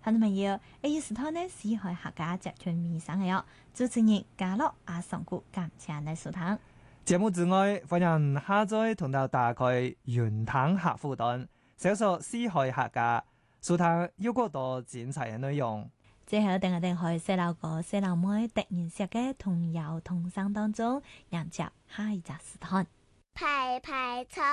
好朋友，一時趟呢，四海客家集團面上嘅哦，主持人嘉樂阿上古感謝你收聽。 節目之外，歡迎下載同到打開雲談客戶端，搜索四海客家，收聽有更多精彩嘅內容。 最後，等我哋去細路哥、細路妹突然識嘅童謠童聲當中，迎接下一集時段。 排排坐。